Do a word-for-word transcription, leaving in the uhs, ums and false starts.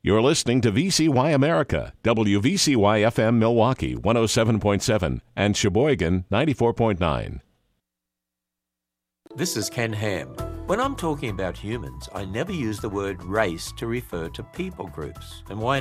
You're listening to V C Y America, W V C Y F M Milwaukee one oh seven point seven and Sheboygan ninety-four point nine. This is Ken Ham. When I'm talking about humans, I never use the word race to refer to people groups. And why